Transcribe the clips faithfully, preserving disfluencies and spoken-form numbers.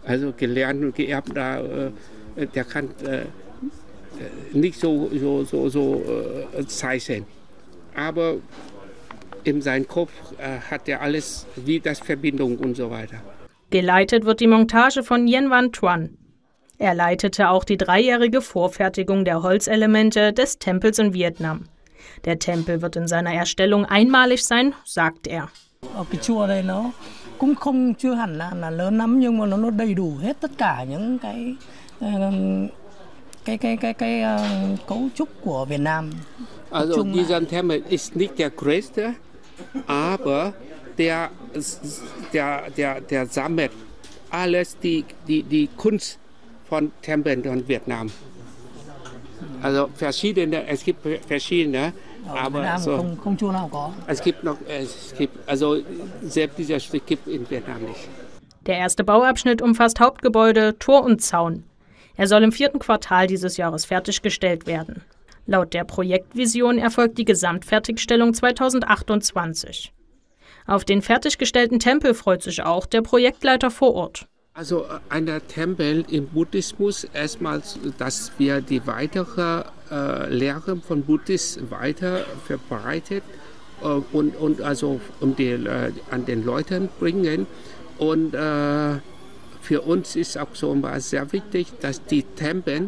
also gelernt und geerbt, da, äh, der kann äh, nicht so, so, so, so äh, zeichnen. Aber in seinem Kopf äh, hat er alles, wie das Verbindung und so weiter. Geleitet wird die Montage von Yen Van Tuan. Er leitete auch die dreijährige Vorfertigung der Holzelemente des Tempels in Vietnam. Der Tempel wird in seiner Erstellung einmalig sein, sagt er. cũng không chưa hẳn là là lớn lắm nhưng mà nó nó đầy đủ hết tất cả những cái cái cái cái cái cấu trúc của Việt Nam. Also dieser Tempel ist nicht der größte, aber der der der der sammelt alles die die die Kunst von Tempeln von Vietnam. Also verschiedene, es gibt verschiedene. Aber so, es gibt noch, es gibt, also selbst dieser Stück gibt in Vietnam nicht. Der erste Bauabschnitt umfasst Hauptgebäude, Tor und Zaun. Er soll im vierten Quartal dieses Jahres fertiggestellt werden. Laut der Projektvision erfolgt die Gesamtfertigstellung zweitausendachtundzwanzig. Auf den fertiggestellten Tempel freut sich auch der Projektleiter vor Ort. Also ein Tempel im Buddhismus erstmal, dass wir die weitere äh, Lehre von Buddhismus weiter verbreitet äh, und, und also um die, äh, an den Leuten bringen. Und äh, für uns ist auch so sehr wichtig, dass die Tempel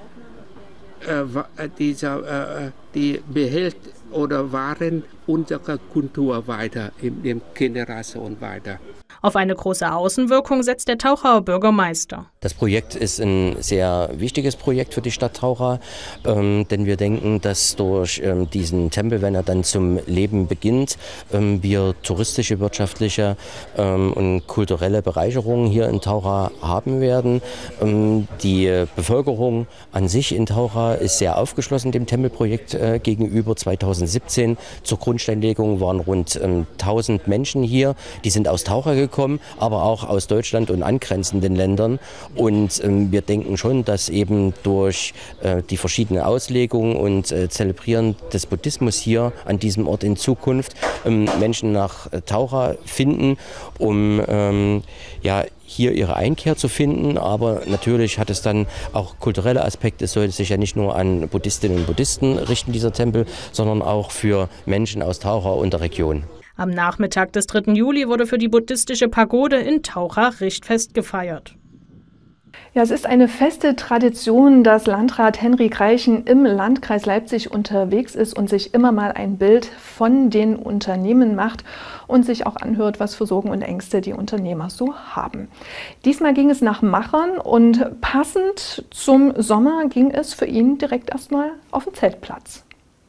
äh, dieser, äh, die behält oder wahren unsere Kultur weiter in der Generation weiter. Auf eine große Außenwirkung setzt der Tauchaer Bürgermeister. Das Projekt ist ein sehr wichtiges Projekt für die Stadt Taucha, ähm, denn wir denken, dass durch ähm, diesen Tempel, wenn er dann zum Leben beginnt, ähm, wir touristische, wirtschaftliche ähm, und kulturelle Bereicherungen hier in Taucha haben werden. Ähm, die Bevölkerung an sich in Taucha ist sehr aufgeschlossen dem Tempelprojekt äh, gegenüber. zweitausendsiebzehn zur Grundsteinlegung waren rund ähm, tausend Menschen hier, die sind aus Taucha gekommen, aber auch aus Deutschland und angrenzenden Ländern. Und ähm, wir denken schon, dass eben durch äh, die verschiedenen Auslegungen und äh, Zelebrieren des Buddhismus hier an diesem Ort in Zukunft ähm, Menschen nach äh, Taucha finden, um ähm, ja, hier ihre Einkehr zu finden. Aber natürlich hat es dann auch kulturelle Aspekte. Es sollte sich ja nicht nur an Buddhistinnen und Buddhisten richten, dieser Tempel, sondern auch für Menschen aus Taucha und der Region. Am Nachmittag des dritten Juli wurde für die buddhistische Pagode in Taucha Richtfest gefeiert. Ja, es ist eine feste Tradition, dass Landrat Henrik Reichen im Landkreis Leipzig unterwegs ist und sich immer mal ein Bild von den Unternehmen macht und sich auch anhört, was für Sorgen und Ängste die Unternehmer so haben. Diesmal ging es nach Machern und passend zum Sommer ging es für ihn direkt erstmal auf den Zeltplatz.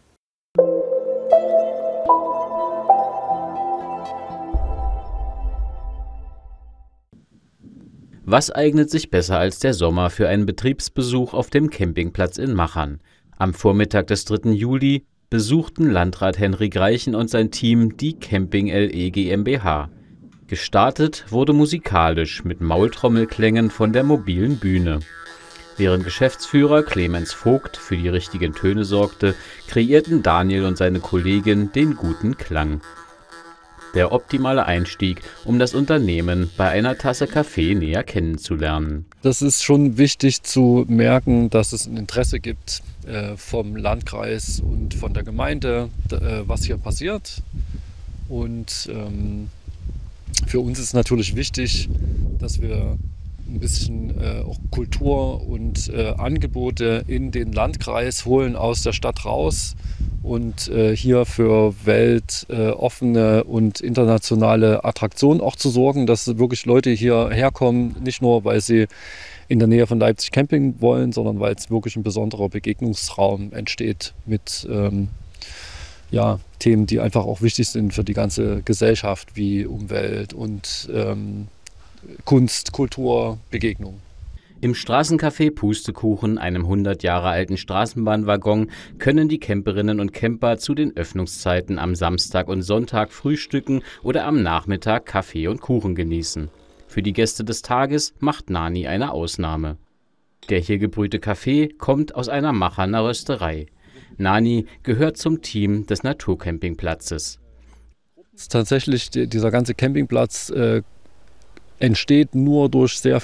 Was eignet sich besser als der Sommer für einen Betriebsbesuch auf dem Campingplatz in Machern? Am Vormittag des dritten Juli besuchten Landrat Henrik Reichen und sein Team die Camping L E GmbH. Gestartet wurde musikalisch mit Maultrommelklängen von der mobilen Bühne. Während Geschäftsführer Clemens Vogt für die richtigen Töne sorgte, kreierten Daniel und seine Kollegin den guten Klang. Der optimale Einstieg, um das Unternehmen bei einer Tasse Kaffee näher kennenzulernen. Das ist schon wichtig zu merken, dass es ein Interesse gibt äh, vom Landkreis und von der Gemeinde, äh, was hier passiert. Und ähm, für uns ist natürlich wichtig, dass wir ein bisschen äh, auch Kultur und äh, Angebote in den Landkreis holen, aus der Stadt raus. Und äh, hier für weltoffene äh, und internationale Attraktionen auch zu sorgen, dass wirklich Leute hierher kommen, nicht nur, weil sie in der Nähe von Leipzig camping wollen, sondern weil es wirklich ein besonderer Begegnungsraum entsteht mit ähm, ja, Themen, die einfach auch wichtig sind für die ganze Gesellschaft, wie Umwelt und ähm, Kunst, Kultur, Begegnung. Im Straßencafé Pustekuchen, einem hundert Jahre alten Straßenbahnwaggon, können die Camperinnen und Camper zu den Öffnungszeiten am Samstag und Sonntag frühstücken oder am Nachmittag Kaffee und Kuchen genießen. Für die Gäste des Tages macht Nani eine Ausnahme. Der hier gebrühte Kaffee kommt aus einer Macherner Rösterei. Nani gehört zum Team des Naturcampingplatzes. Tatsächlich, dieser ganze Campingplatz äh, entsteht nur durch sehr